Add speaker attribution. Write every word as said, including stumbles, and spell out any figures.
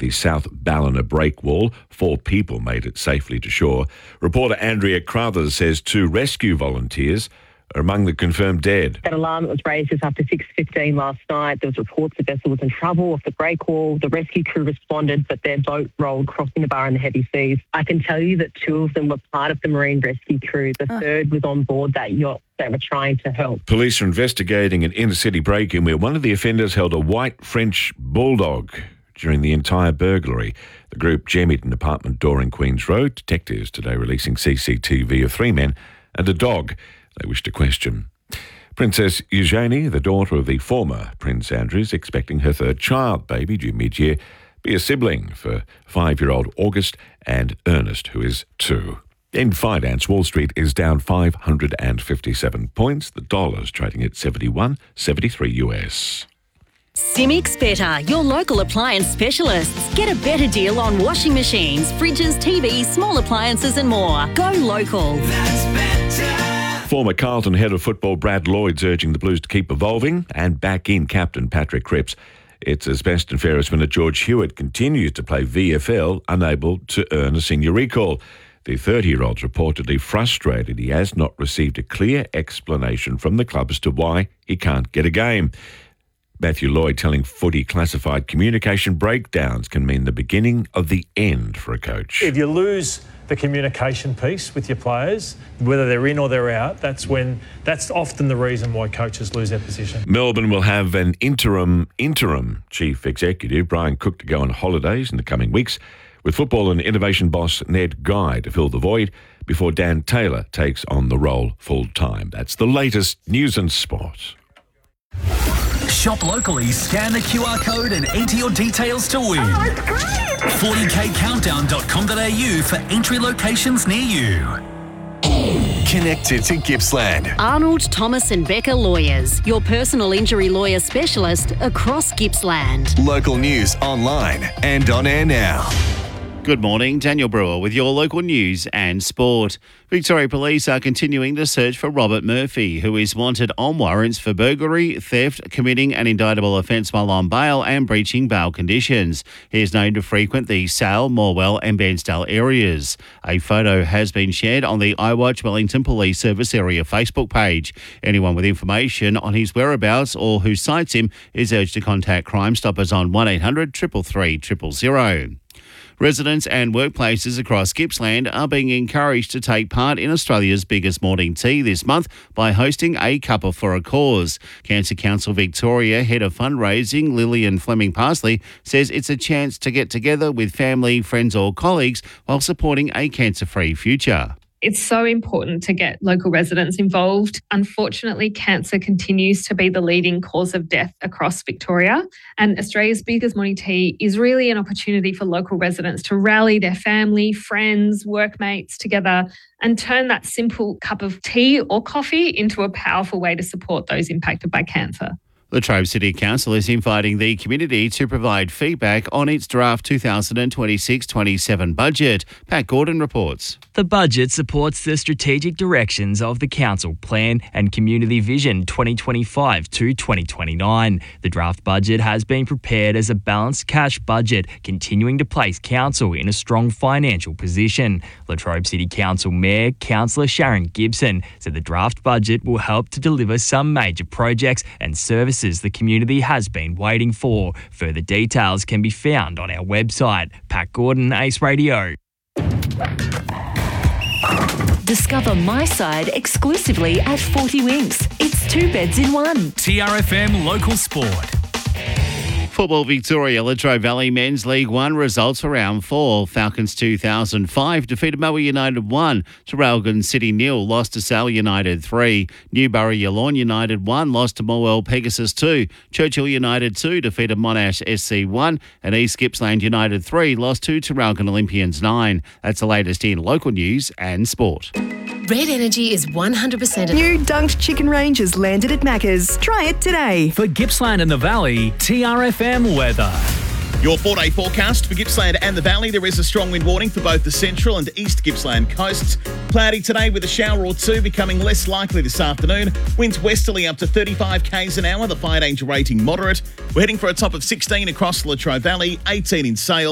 Speaker 1: the South Ballina breakwall. Four people made it safely to shore. Reporter Andrea Crothers says two rescue volunteers are among the confirmed dead.
Speaker 2: That alarm was raised just after six fifteen last night. There was reports the vessel was in trouble off the breakwall. The rescue crew responded, but their boat rolled, crossing the bar in the heavy seas. I can tell you that two of them were part of the marine rescue crew. The oh. third was on board that yacht. They were trying to help.
Speaker 1: Police are investigating an inner-city break-in where one of the offenders held a white French bulldog during the entire burglary. The group jemmied an apartment door in Queens Road. Detectives today releasing C C T V of three men and a dog they wish to question. Princess Eugenie, the daughter of the former Prince Andrew, is expecting her third child, baby, due mid-year, be a sibling for five-year-old August and Ernest, who is two. In finance, Wall Street is down five hundred fifty-seven points. The dollar's trading at seventy-one seventy-three U S.
Speaker 3: Simics Better, your local appliance specialists. Get a better deal on washing machines, fridges, T Vs, small appliances and more. Go local.
Speaker 4: That's better.
Speaker 1: Former Carlton head of football Brad Lloyd's urging the Blues to keep evolving and back in captain Patrick Cripps. It's as best and fairest winner George Hewitt continues to play V F L, unable to earn a senior recall. The thirty-year-old's reportedly frustrated he has not received a clear explanation from the club as to why he can't get a game. Matthew Lloyd telling Footy Classified communication breakdowns can mean the beginning of the end for a coach.
Speaker 5: If you lose the communication piece with your players, whether they're in or they're out, that's when that's often the reason why coaches lose their position.
Speaker 1: Melbourne will have an interim interim chief executive, Brian Cook, to go on holidays in the coming weeks, with football and innovation boss Ned Guy to fill the void before Dan Taylor takes on the role full time. That's the latest news and sport.
Speaker 4: Shop locally, scan the Q R code and enter your details to win.
Speaker 6: Oh, it's great!
Speaker 4: forty k countdown dot com dot a u for entry locations near you. Connected to Gippsland.
Speaker 3: Arnold, Thomas and Becker Lawyers, your personal injury lawyer specialist across Gippsland.
Speaker 4: Local news online and on air now.
Speaker 7: Good morning, Daniel Brewer with your local news and sport. Victoria Police are continuing to search for Robert Murphy, who is wanted on warrants for burglary, theft, committing an indictable offence while on bail and breaching bail conditions. He is known to frequent the Sale, Morwell and Bairnsdale areas. A photo has been shared on the iWatch Wellington Police Service Area Facebook page. Anyone with information on his whereabouts or who sights him is urged to contact Crime Stoppers on one eight hundred three three three zero zero. Residents and workplaces across Gippsland are being encouraged to take part in Australia's biggest morning tea this month by hosting a Cuppa for a Cause. Cancer Council Victoria Head of Fundraising Lillian Fleming Parsley says it's a chance to get together with family, friends or colleagues while supporting a cancer-free future.
Speaker 8: It's so important to get local residents involved. Unfortunately, cancer continues to be the leading cause of death across Victoria, and Australia's biggest morning tea is really an opportunity for local residents to rally their family, friends, workmates together and turn that simple cup of tea or coffee into a powerful way to support those impacted by cancer.
Speaker 7: Latrobe City Council is inviting the community to provide feedback on its draft two thousand twenty-six twenty-seven budget. Pat Gordon reports.
Speaker 9: The budget supports the strategic directions of the Council Plan and Community Vision twenty twenty-five to twenty twenty-nine. The draft budget has been prepared as a balanced cash budget, continuing to place Council in a strong financial position. Latrobe City Council Mayor, Councillor Sharon Gibson, said the draft budget will help to deliver some major projects and services the community has been waiting for. Further details can be found on our website. Pat Gordon, Ace Radio.
Speaker 10: Discover My Side exclusively at forty Winks. It's two beds in one.
Speaker 4: T R F M Local Sport.
Speaker 7: Football Victoria, Latrobe Valley Men's League One results for round four. Falcons two thousand five defeated Moa United one. Traralgon City nil, lost to Sale United three. Newborough Yallourn United one, lost to Morwell Pegasus two. Churchill United two defeated Monash S C one. And East Gippsland United three, lost to Traralgon Olympians nine. That's the latest in local news and sport.
Speaker 11: Red Energy is one hundred percent...
Speaker 12: New dunked chicken range has landed at Macca's. Try it today.
Speaker 13: For Gippsland and the Valley, T R F M weather.
Speaker 14: Your four-day forecast for Gippsland and the Valley. There is a strong wind warning for both the central and east Gippsland coasts. Cloudy today with a shower or two, becoming less likely this afternoon. Winds westerly up to thirty-five k's an hour, the fire danger rating moderate. We're heading for a top of sixteen across the Latrobe Valley, eighteen in Sale.